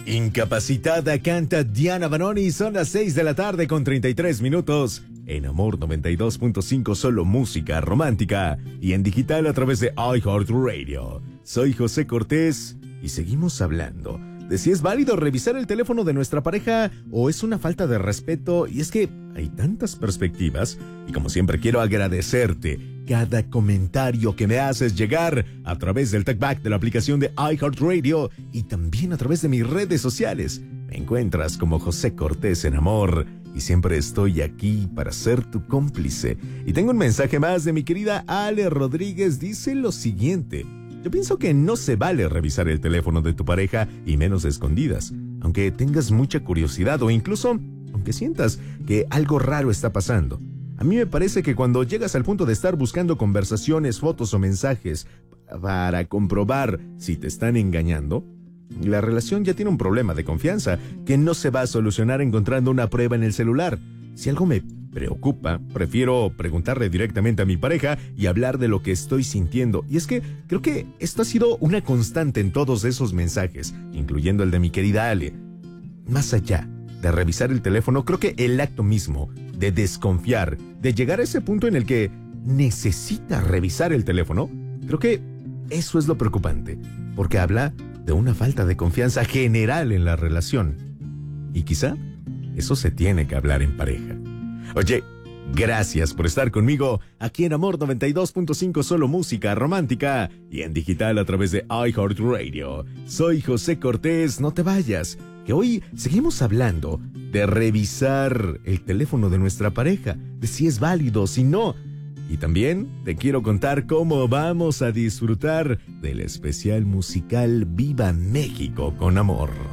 Incapacitada canta Diana Banoni. Son las 6 de la tarde con 33 minutos. En Amor 92.5, solo música romántica. Y en digital a través de iHeartRadio. Soy José Cortés y seguimos hablando de si es válido revisar el teléfono de nuestra pareja o es una falta de respeto. Y es que hay tantas perspectivas y como siempre quiero agradecerte cada comentario que me haces llegar a través del TalkBack de la aplicación de iHeartRadio y también a través de mis redes sociales. Me encuentras como José Cortés en Amor y siempre estoy aquí para ser tu cómplice. Y tengo un mensaje más de mi querida Ale Rodríguez. Dice lo siguiente: yo pienso que no se vale revisar el teléfono de tu pareja y menos a escondidas, aunque tengas mucha curiosidad o incluso aunque sientas que algo raro está pasando. A mí me parece que cuando llegas al punto de estar buscando conversaciones, fotos o mensajes para comprobar si te están engañando, la relación ya tiene un problema de confianza que no se va a solucionar encontrando una prueba en el celular. Si algo me preocupa, prefiero preguntarle directamente a mi pareja y hablar de lo que estoy sintiendo. Y es que creo que esto ha sido una constante en todos esos mensajes, incluyendo el de mi querida Ale. Más allá de revisar el teléfono, creo que el acto mismo de desconfiar, de llegar a ese punto en el que necesita revisar el teléfono, creo que eso es lo preocupante, porque habla de una falta de confianza general en la relación. Y quizá eso se tiene que hablar en pareja. Oye, gracias por estar conmigo aquí en Amor 92.5, solo música romántica y en digital a través de iHeartRadio. Soy José Cortés, no te vayas, que hoy seguimos hablando de revisar el teléfono de nuestra pareja, de si es válido, si no. Y también te quiero contar cómo vamos a disfrutar del especial musical Viva México con Amor.